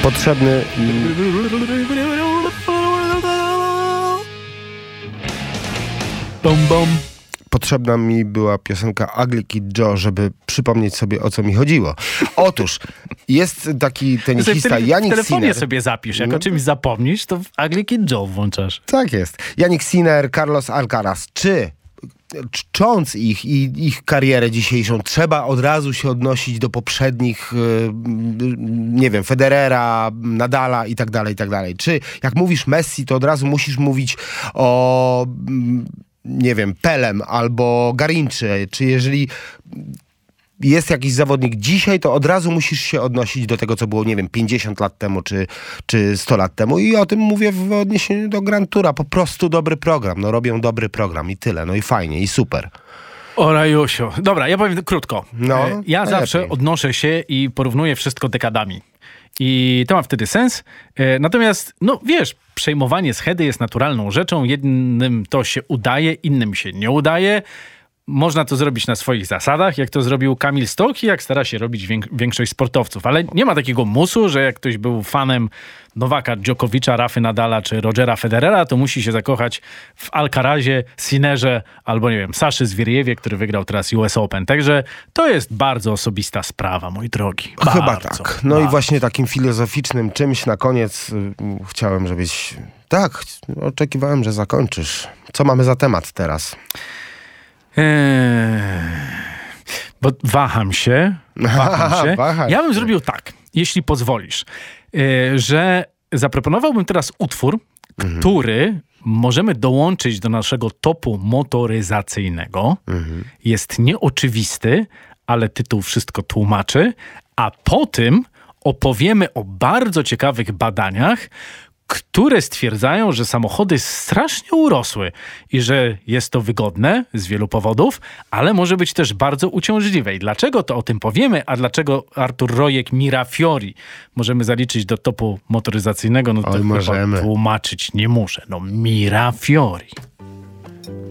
potrzebny... Potrzebna mi była piosenka Ugly Kid Joe, żeby przypomnieć sobie, o co mi chodziło. Otóż, jest taki tenisista Jannik Sinner. W telefonie sobie zapisz. Jak o czymś zapomnisz, to w Ugly Kid Joe włączasz. Tak jest. Jannik Sinner, Carlos Alcaraz. Czcząc ich karierę dzisiejszą, trzeba od razu się odnosić do poprzednich, nie wiem, Federera, Nadala i tak dalej, i tak dalej. Czy jak mówisz Messi, to od razu musisz mówić o... nie wiem, Pelem albo Garinczy, czy jeżeli jest jakiś zawodnik dzisiaj, to od razu musisz się odnosić do tego, co było, nie wiem, 50 lat temu, czy 100 lat temu. I o tym mówię w odniesieniu do Grand Toura. Po prostu dobry program. No robią dobry program i tyle. No i fajnie, i super. O Rajusiu. Dobra, ja powiem krótko. No, ja zawsze odnoszę się i porównuję wszystko dekadami. I to ma wtedy sens. Natomiast, no wiesz, przejmowanie schedy jest naturalną rzeczą. Jednym to się udaje, innym się nie udaje. Można to zrobić na swoich zasadach, jak to zrobił Kamil Stoch i jak stara się robić większość sportowców. Ale nie ma takiego musu, że jak ktoś był fanem Nowaka Dżokowicza, Rafy Nadala czy Rogera Federera, to musi się zakochać w Alcarazie, Sinnerze albo, nie wiem, Saszy Zwieriewie, który wygrał teraz US Open. Także to jest bardzo osobista sprawa, mój drogi. Chyba tak. No i właśnie takim filozoficznym czymś na koniec chciałem, żebyś... Tak, oczekiwałem, że zakończysz. Co mamy za temat teraz? Bo waham się. Ja bym zrobił tak, jeśli pozwolisz, że zaproponowałbym teraz utwór, który możemy dołączyć do naszego topu motoryzacyjnego. Jest nieoczywisty, ale tytuł wszystko tłumaczy, a po tym opowiemy o bardzo ciekawych badaniach, które stwierdzają, że samochody strasznie urosły i że jest to wygodne z wielu powodów, ale może być też bardzo uciążliwe. I dlaczego to o tym powiemy, a dlaczego Artur Rojek Mirafiori możemy zaliczyć do topu motoryzacyjnego, no to chyba tłumaczyć nie muszę. No Mirafiori.